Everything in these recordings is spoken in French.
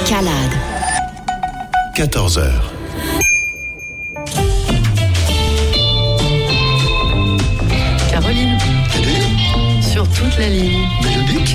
Calade. 14h. Caroline. Sur toute la ligne. Mélodique.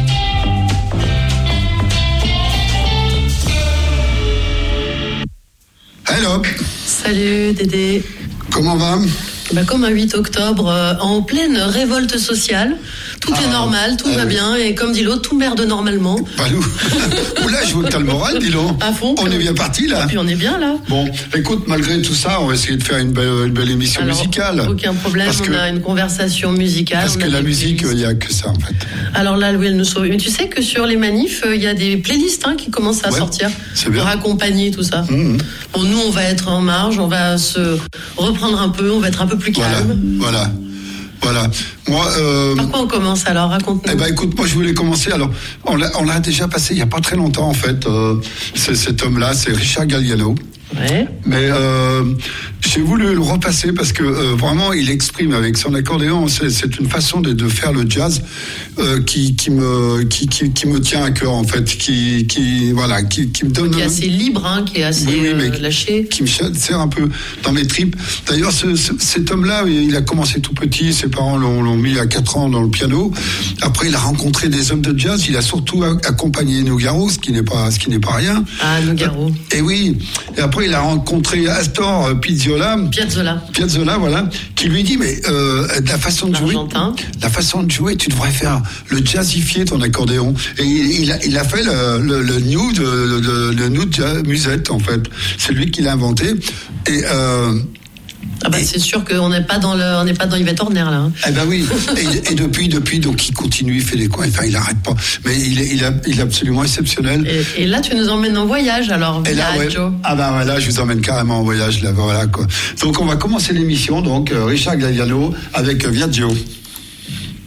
Hello. Salut Dédé. Comment va ? Comme un 8 octobre, en pleine révolte sociale. Tout est normal, tout va bien, et comme dit l'autre, tout merde normalement. Balou. Oula, je vois que t'as le moral, dis donc. À fond. On est bien parti là. Et puis on est bien là. Bon, écoute, malgré tout ça, on va essayer de faire une belle émission musicale. Aucun problème, on a une conversation musicale. Parce que la musique, il n'y a que ça en fait. Alors là, Louis, elle nous sauve. Mais tu sais que sur les manifs, il y a des playlists qui commencent à sortir pour accompagner tout ça. Mmh. Bon, nous, on va être en marge, on va se reprendre un peu, on va être un peu plus calme. Voilà. Moi, par quoi on commence alors ? Raconte-nous. Écoute, moi je voulais commencer. Alors, on l'a déjà passé il y a pas très longtemps en fait. Cet homme-là, c'est Richard Galliano. Ouais. Mais j'ai voulu le repasser parce que vraiment il exprime avec son accordéon. C'est une façon de faire le jazz qui me tient à cœur en fait, qui me donne. Qui est assez libre, qui est assez lâché. Qui me serre un peu dans mes tripes. D'ailleurs, cet homme-là, il a commencé tout petit. Ses parents l'ont mis à 4 ans dans le piano. Après, il a rencontré des hommes de jazz. Il a surtout accompagné Nougaro, ce qui n'est pas rien. Ah, Nougaro. Et oui. Et après, il a rencontré Astor Piazzolla, voilà, qui lui dit la façon de jouer, tu devrais faire le jazzifier ton accordéon. Et il a fait le nude musette en fait. C'est lui qui l'a inventé. Et c'est sûr qu'on n'est pas dans Yvette Horner là. Oui. Et depuis, donc il continue, il fait des coins. Enfin, il arrête pas. Mais il est absolument exceptionnel. Et là, tu nous emmènes en voyage alors. Joe. Là, je vous emmène carrément en voyage là. Voilà quoi. Donc on va commencer l'émission. Donc Richard Galliano avec Viaggio.